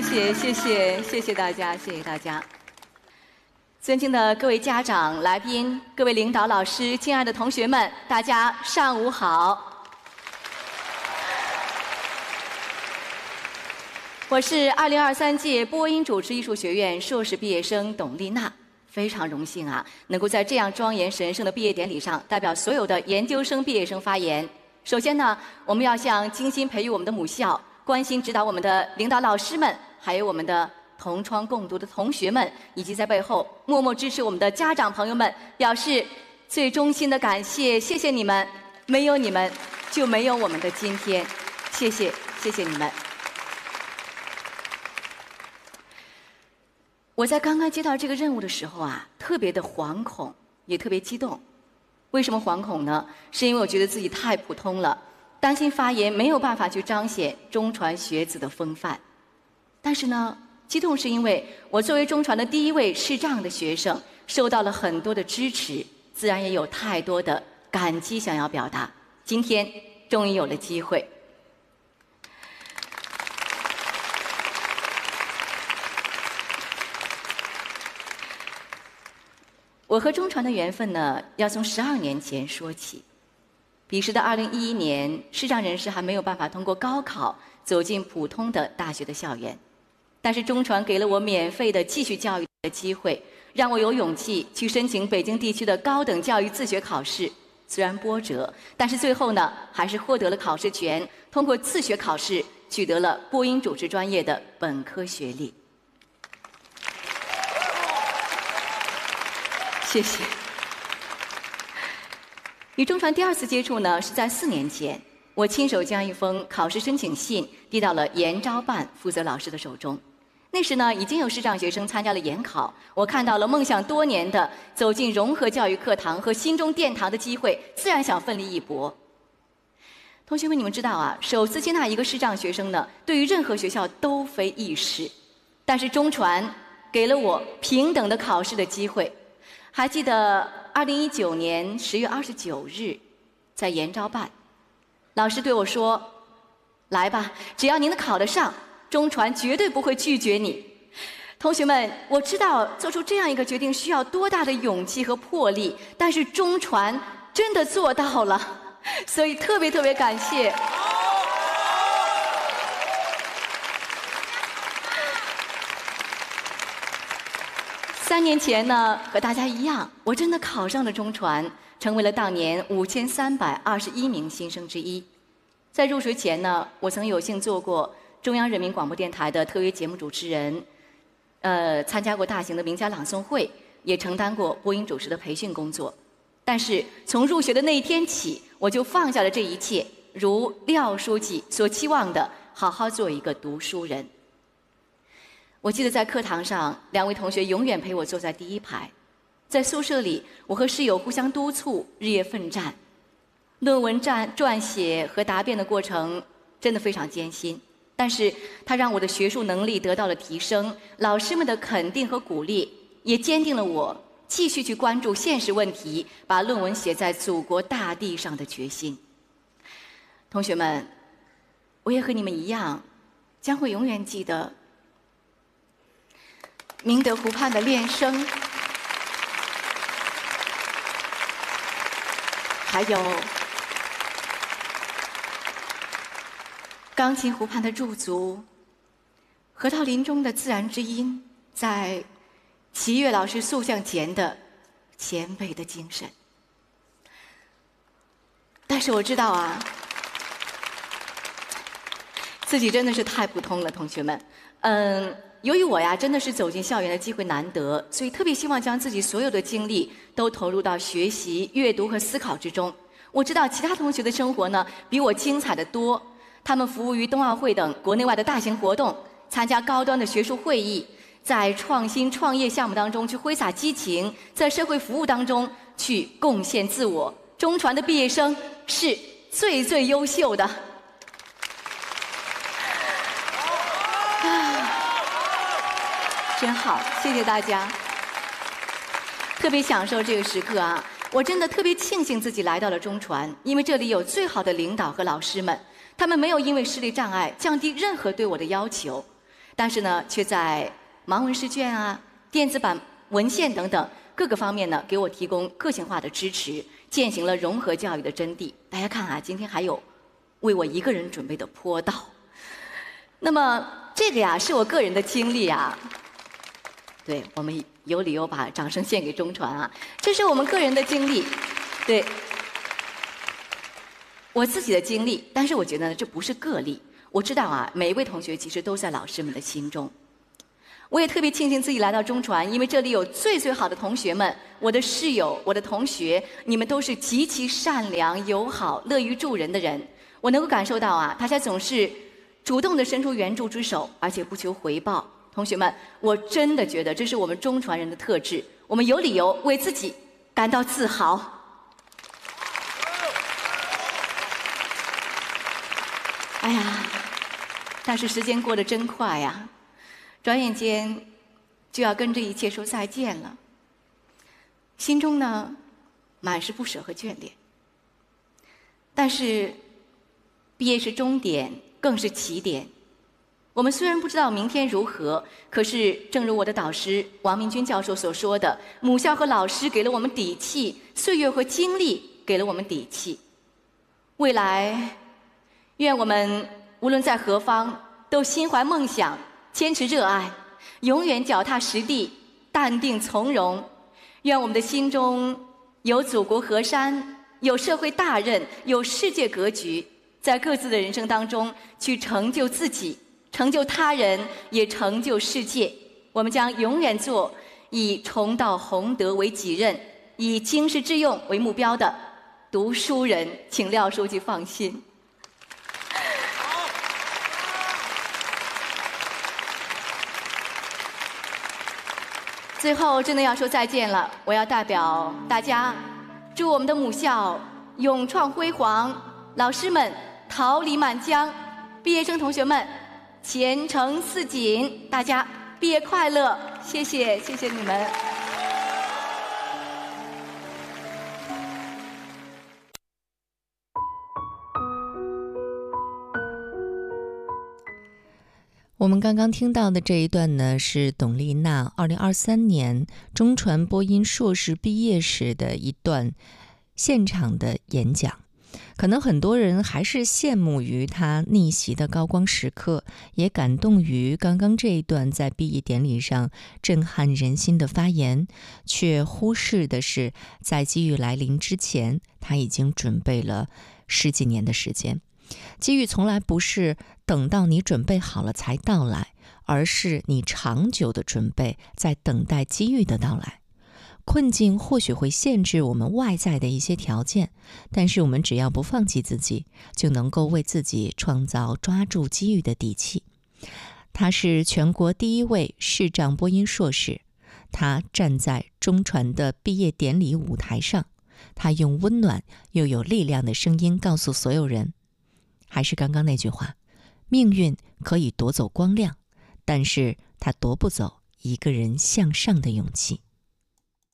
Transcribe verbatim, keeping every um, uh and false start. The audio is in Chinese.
谢谢谢谢谢大家，谢谢大家。尊敬的各位家长、来宾、各位领导、老师、亲爱的同学们，大家上午好。我是二零二三届播音主持艺术学院硕士毕业生董丽娜，非常荣幸啊，能够在这样庄严神圣的毕业典礼上，代表所有的研究生毕业生发言。首先呢，我们要向精心培育我们的母校、关心指导我们的领导老师们，还有我们的同窗共读的同学们，以及在背后默默支持我们的家长朋友们，表示最衷心的感谢。谢谢你们，没有你们就没有我们的今天。谢谢，谢谢你们。我在刚刚接到这个任务的时候啊，特别的惶恐，也特别激动。为什么惶恐呢？是因为我觉得自己太普通了，担心发言没有办法去彰显中传学子的风范。但是呢，激动是因为我作为中传的第一位视障的学生，受到了很多的支持，自然也有太多的感激想要表达。今天终于有了机会。我和中传的缘分呢，要从十二年前说起。彼时的二零一一年，视障人士还没有办法通过高考走进普通的大学的校园。但是中传给了我免费的继续教育的机会，让我有勇气去申请北京地区的高等教育自学考试。虽然波折，但是最后呢，还是获得了考试权，通过自学考试取得了播音主持专业的本科学历。谢谢。与中传第二次接触呢，是在四年前，我亲手将一封考试申请信递到了研招办负责老师的手中。那时呢，已经有视障学生参加了研考，我看到了梦想多年的走进融合教育课堂和心中殿堂的机会，自然想奋力一搏。同学们，你们知道啊，首次接纳一个视障学生呢，对于任何学校都非易事，但是中传给了我平等的考试的机会。还记得二零一九年十月二十九日，在研招办，老师对我说：“来吧，只要您能考得上，中传绝对不会拒绝你。”同学们，我知道做出这样一个决定需要多大的勇气和魄力，但是中传真的做到了，所以特别特别感谢。三年前呢，和大家一样，我真的考上了中传，成为了当年五千三百二十一名新生之一。在入学前呢，我曾有幸做过中央人民广播电台的特约节目主持人，呃，参加过大型的名家朗诵会，也承担过播音主持的培训工作。但是从入学的那一天起，我就放下了这一切，如廖书记所期望的，好好做一个读书人。我记得在课堂上，两位同学永远陪我坐在第一排。在宿舍里，我和室友互相督促，日夜奋战。论文撰撰写和答辩的过程真的非常艰辛，但是它让我的学术能力得到了提升，老师们的肯定和鼓励也坚定了我继续去关注现实问题，把论文写在祖国大地上的决心。同学们，我也和你们一样，将会永远记得明德湖畔的练声，还有钢琴湖畔的驻足，河套林中的自然之音，在齐岳老师塑像前的前辈的精神。但是我知道啊，自己真的是太普通了，同学们。嗯。由于我呀，真的是走进校园的机会难得，所以特别希望将自己所有的精力都投入到学习、阅读和思考之中。我知道其他同学的生活呢，比我精彩得多。他们服务于冬奥会等国内外的大型活动，参加高端的学术会议，在创新创业项目当中去挥洒激情，在社会服务当中去贡献自我。中传的毕业生是最最优秀的。真好，谢谢大家。特别享受这个时刻啊！我真的特别庆幸自己来到了中传，因为这里有最好的领导和老师们，他们没有因为视力障碍降低任何对我的要求。 但是呢，却在盲文试卷啊、电子版文献等等各个方面呢，给我提供个性化的支持，践行了融合教育的真谛。大家看啊，今天还有为我一个人准备的坡道。那么这个呀，是我个人的经历啊。对，我们有理由把掌声献给中传啊，这是我们个人的经历。对，我自己的经历，但是我觉得呢，这不是个例。我知道啊，每一位同学其实都在老师们的心中。我也特别庆幸自己来到中传，因为这里有最最好的同学们，我的室友、我的同学，你们都是极其善良、友好、乐于助人的人。我能够感受到啊，大家总是主动地伸出援助之手，而且不求回报。同学们，我真的觉得这是我们中传人的特质，我们有理由为自己感到自豪。哎呀，但是时间过得真快呀，转眼间就要跟这一切说再见了。心中呢，满是不舍和眷恋。但是，毕业是终点，更是起点。我们虽然不知道明天如何，可是正如我的导师王明军教授所说的，母校和老师给了我们底气，岁月和经历给了我们底气。未来，愿我们无论在何方，都心怀梦想，坚持热爱，永远脚踏实地，淡定从容。愿我们的心中有祖国河山，有社会大任，有世界格局，在各自的人生当中去成就自己，成就他人，也成就世界。我们将永远做以重蹈弘德为己任，以经世致用为目标的读书人，请廖书记放心。最后真的要说再见了，我要代表大家祝我们的母校勇创辉煌，老师们桃李满江，毕业生同学们前程似锦，大家毕业快乐！谢谢，谢谢你们。 我们刚刚听到的这一段呢，是董丽娜二零二三年中传播音硕士毕业时的一段现场的演讲。可能很多人还是羡慕于她逆袭的高光时刻，也感动于刚刚这一段在毕业典礼上震撼人心的发言，却忽视的是在机遇来临之前，她已经准备了十几年的时间。机遇从来不是等到你准备好了才到来，而是你长久的准备在等待机遇的到来。困境或许会限制我们外在的一些条件，但是我们只要不放弃自己，就能够为自己创造抓住机遇的底气。他是全国第一位视障播音硕士，他站在中传的毕业典礼舞台上，他用温暖又有力量的声音告诉所有人，还是刚刚那句话，命运可以夺走光亮，但是它夺不走一个人向上的勇气。